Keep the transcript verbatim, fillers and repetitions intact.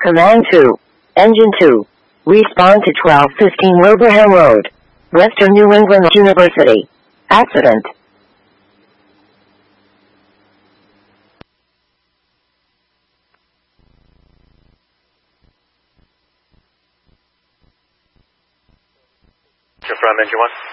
Command two. Engine two. Respond to twelve fifteen Wilbraham Road, Western New England University. Accident. From engine one.